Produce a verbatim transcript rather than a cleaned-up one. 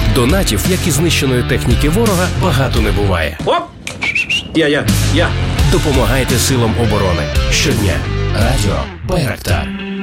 Донатів, як і знищеної техніки ворога, багато не буває. Оп! Я, я, я. Допомагайте силам оборони. Щодня. Радіо Байрактар.